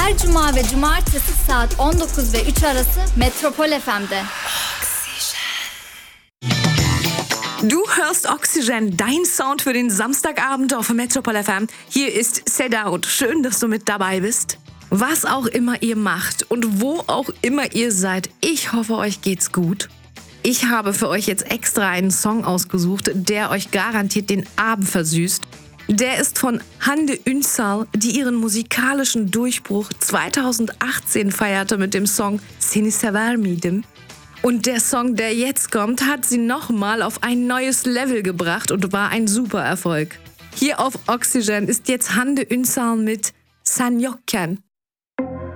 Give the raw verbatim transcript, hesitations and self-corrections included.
Her cuma ve cumartesi saat on dokuz ve üç arası Metropol F M'de. Du hörst Oxygen, dein Sound für den Samstagabend auf Metropol F M. Hier ist Sedaut. Schön, dass du mit dabei bist. Was auch immer ihr macht und wo auch immer ihr seid, ich hoffe, euch geht's gut. Ich habe für euch jetzt extra einen Song ausgesucht, der euch garantiert den Abend versüßt. Der ist von Hande Ünsal, die ihren musikalischen Durchbruch zweitausendachtzehn feierte mit dem Song Seni Sever Miydim. Und der Song, der jetzt kommt, hat sie nochmal auf ein neues Level gebracht und war ein super Erfolg. Hier auf Oxygen ist jetzt Hande Ünsal mit Sen Yokken.